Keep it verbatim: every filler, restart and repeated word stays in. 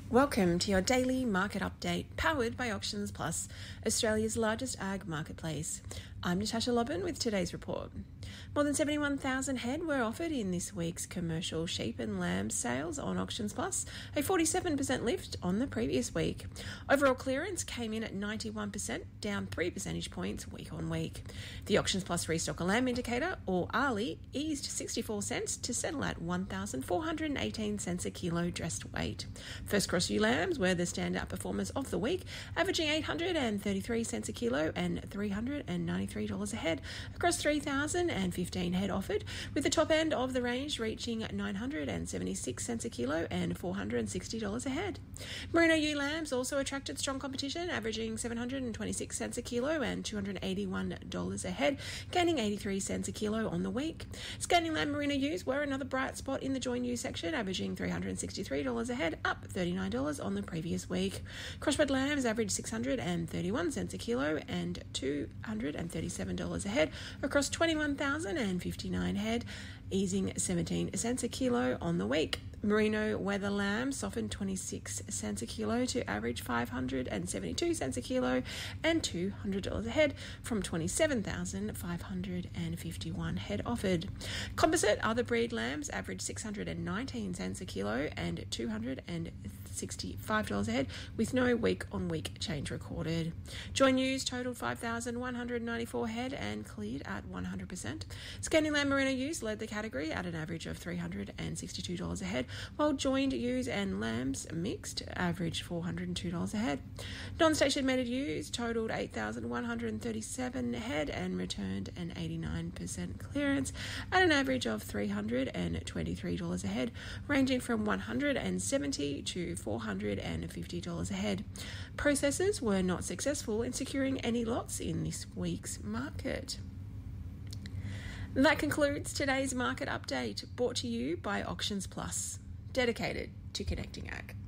Welcome to your daily market update, powered by Auctions Plus, Australia's largest ag marketplace. I'm Natasha Lobban with today's report. More than seventy-one thousand head were offered in this week's commercial sheep and lamb sales on Auctions Plus, a forty-seven percent lift on the previous week. Overall clearance came in at ninety-one percent, down three percentage points week on week. The Auctions Plus Restock a Lamb Indicator, or A R L I, eased sixty-four cents to settle at one thousand four hundred eighteen cents a kilo dressed weight. First cross ewe lambs were the standout performers of the week, averaging eight hundred thirty-three cents a kilo and three hundred ninety-three dollars a head across three thousand fifteen head offered, with the top end of the range reaching nine hundred seventy-six cents a kilo and four hundred sixty dollars a head. Merino ewe lambs also attracted strong competition, averaging seven hundred twenty-six cents a kilo and two hundred eighty-one dollars a head, gaining eighty-three cents a kilo on the week. Scanning lamb merino ewes were another bright spot in the join ewe section, averaging three hundred sixty-three dollars a head, up thirty-nine dollars on the previous week. Crossbred lambs averaged six hundred thirty-one cents a kilo and two hundred thirty-seven dollars a head across twenty-one thousand fifty-nine head, easing seventeen cents a kilo on the week. Merino weather lamb softened twenty-six cents a kilo to average five hundred seventy-two cents a kilo and two hundred dollars a head from twenty-seven thousand five hundred fifty-one head offered. Composite other breed lambs averaged six hundred nineteen cents a kilo and two hundred sixty-five dollars a head, with no week-on-week change recorded. Join ewes totaled five thousand one hundred ninety-four head and cleared at one hundred percent. Scanning lamb merino ewes led the category at an average of three hundred sixty-two dollars a head, while joined ewes and lambs mixed averaged four hundred two dollars a head. Non-station mated ewes totaled eight thousand one hundred thirty-seven head and returned an eighty-nine percent clearance at an average of three hundred twenty-three dollars a head, ranging from one hundred seventy dollars to four hundred fifty dollars a head. Processors were not successful in securing any lots in this week's market. That concludes today's market update, brought to you by Auctions Plus, dedicated to connecting ag.